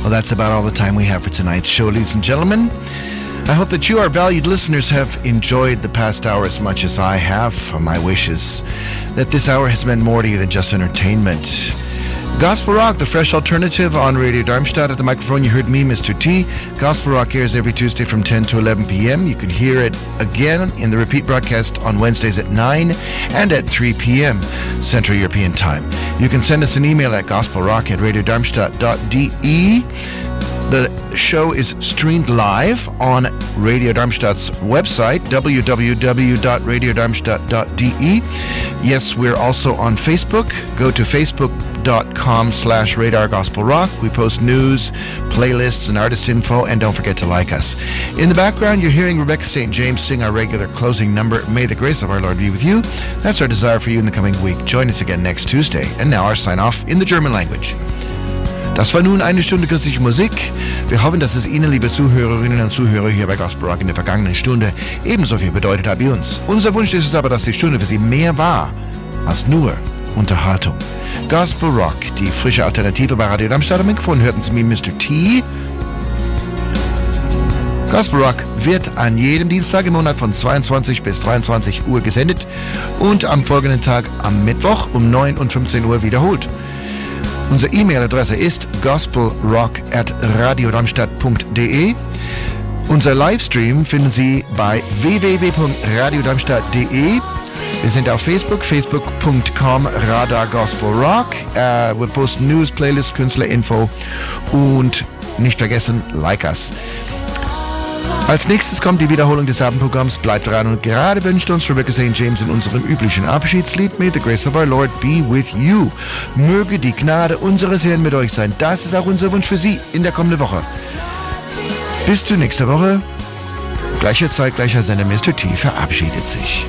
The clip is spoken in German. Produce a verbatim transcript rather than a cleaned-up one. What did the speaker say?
Well, that's about all the time we have for tonight's show, ladies and gentlemen. I hope that you, our valued listeners, have enjoyed the past hour as much as I have. My wish is that this hour has meant more to you than just entertainment. Gospel Rock, the fresh alternative on Radio Darmstadt. At the microphone, you heard me, Mister T. Gospel Rock airs every Tuesday from ten to eleven p.m. You can hear it again in the repeat broadcast on Wednesdays at nine and at three p.m. Central European Time. You can send us an email at gospelrock at radiodarmstadt dot d e. The show is streamed live on Radio Darmstadt's website, w w w dot radio darmstadt dot d e. Yes, we're also on Facebook. Go to facebook.com slash radar gospel rock. We post news, playlists, and artist info, and don't forget to like us. In the background, you're hearing Rebecca Saint James sing our regular closing number, May the Grace of Our Lord be with you. That's our desire for you in the coming week. Join us again next Tuesday. And now our sign-off in the German language. Das war nun eine Stunde christliche Musik. Wir hoffen, dass es Ihnen, liebe Zuhörerinnen und Zuhörer hier bei Gospel Rock in der vergangenen Stunde ebenso viel bedeutet hat wie uns. Unser Wunsch ist es aber, dass die Stunde für Sie mehr war als nur Unterhaltung. Gospel Rock, die frische Alternative bei Radio Darmstadt. Am Mikrofon hörten Sie mich, Mister T. Gospel Rock wird an jedem Dienstag im Monat von zweiundzwanzig bis dreiundzwanzig Uhr gesendet und am folgenden Tag am Mittwoch um neun und fünfzehn Uhr wiederholt. Unsere E-Mail-Adresse ist gospelrock at radiodarmstadt punkt d e. Unser Livestream finden Sie bei w w w punkt radiodarmstadt punkt d e. Wir sind auf Facebook, facebook punkt com radar gospel rock. Uh, wir posten News, Playlists, Künstlerinfo und nicht vergessen, like us. Als nächstes kommt die Wiederholung des Abendprogramms. Bleibt dran und gerade wünscht uns Rebecca Saint James in unserem üblichen Abschiedslied May the Grace of Our Lord be with you. Möge die Gnade unseres Herrn mit euch sein. Das ist auch unser Wunsch für Sie in der kommenden Woche. Bis zur nächsten Woche. Gleicher Zeit, gleicher Sender. Mister T verabschiedet sich.